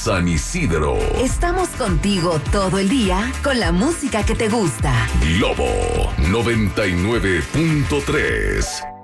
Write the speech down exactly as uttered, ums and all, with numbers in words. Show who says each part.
Speaker 1: San Isidro.
Speaker 2: Estamos contigo todo el día con la música que te gusta.
Speaker 1: Globo noventa y nueve punto tres.